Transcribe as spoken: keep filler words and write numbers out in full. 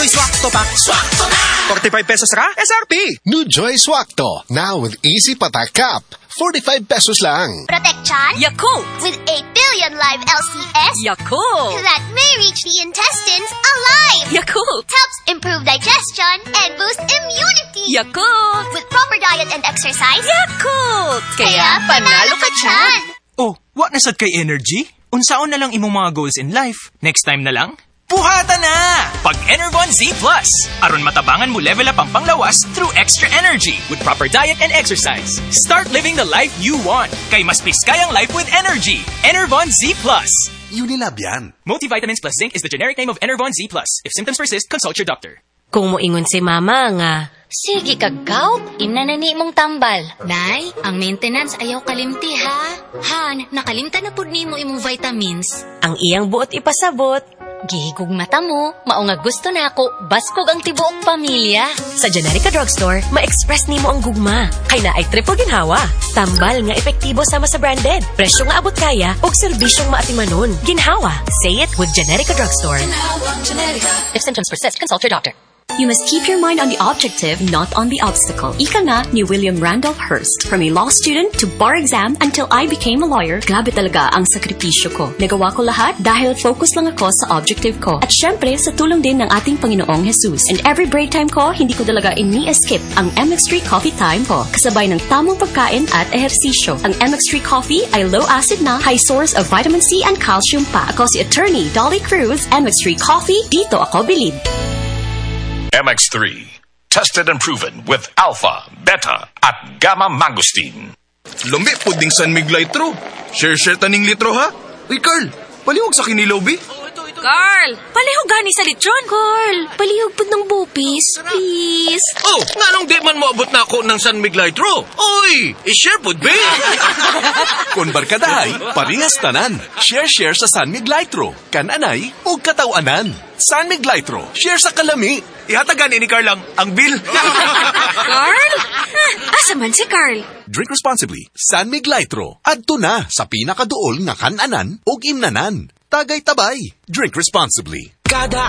Swakto pa. Swakto na! forty-five pesos ra? S R P! New Joy Swakto. Now with Easy Patak Cap. forty-five pesos lang. Protection. Yakult. With eight billion live L C S. Yakult. That may reach the intestines alive. Yakult. Helps improve digestion and boost immunity. Yakult. With proper diet and exercise. Yakult. Kaya panalo ka dyan. Oh, what nasad kay energy? Unsaon na lang imong mga goals in life? Next time na lang? Buhata na! Pag Enervon Z Plus. Aron matabangan mo level up ang panglawas through extra energy with proper diet and exercise. Start living the life you want. Kay mas piskayang life with energy. Enervon Z Plus. Unilab yan. Multivitamins plus zinc is the generic name of Enervon Z Plus. If symptoms persist, consult your doctor. Kung moingon si mama nga, sige kagaw, inanani mong tambal. Nay, ang maintenance ayaw kalimti ha. Han, nakalimta na pud nimo imong vitamins. Ang iyang buot ipasabot. Gihigog mata mo, mao nga gusto na ako, baskog ang tibuok pamilya. Sa Generica Drugstore, ma-express nimo ang gugma. Kay na ay triple ginhawa. Tambal nga epektibo sama sa branded. Presyo nga abot kaya, og serbisyong maatimanon. Ginhawa. Say it with Generica Drugstore. Ginhawa, Generica. If symptoms persist, consult your doctor. You must keep your mind on the objective, not on the obstacle. Ika nga ni William Randolph Hearst. From a law student to bar exam until I became a lawyer, grabe talaga ang sakripisyo ko. Nagawa ko lahat dahil focus lang ako sa objective ko. At syempre, sa tulong din ng ating Panginoong Jesus. And every break time ko, hindi ko talaga ini-skip ang M X three coffee time ko. Kasabay ng tamang pagkain at ehersisyo. Ang M X three coffee ay low acid na, high source of vitamin C and calcium pa. Ako si Attorney Dolly Cruz, M X three Coffee, dito ako bilib. M X three. Tested and proven with alpha, beta, at gamma mangosteen. Lumbi puding San Mig Litro. Share-share taning litro ha. Uy, Carl, palihog sa kinilaw, bi. Carl, palihog gani sa litron. Carl, palihog pud ng bupis, please. Oh, nganong di man moabot na ako ng San Mig Litro? Oy, i-share pud, bi. Kung barkadahay, parehas tanan. Share-share sa San Mig Litro. Kananay o katawanan. San Mig Litro. Share sa kalami. Ihatagan ni Carl ang, ang bill. Carl? Ah, asa man si Carl? Drink responsibly. San Mig Litro. Adto na sa pinakaduol nga kananan o imnanan. Tagay tabay. Drink responsibly. Kada